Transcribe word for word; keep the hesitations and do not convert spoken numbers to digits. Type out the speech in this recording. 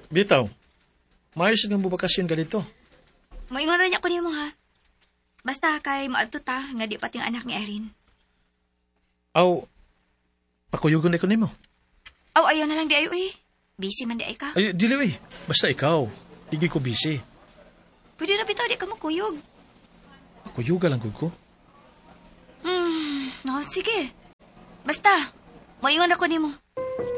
Bitaw, maayos nga mo bakasyon ka dito. Moingon rin ako nimo ha. Basta kay maadto ta nga di pating anak ni Erin. Aw, ako yugon ko nimo. Aw, ayaw na lang di ayo eh. Busy man di ay ka. Ay, dili eh. Basta ikaw. Digi ko busy. Pwede na bitaw di ka makuyog. Ako yuga lang ko. Hmm, no, sige. Basta, moingon ako nimo.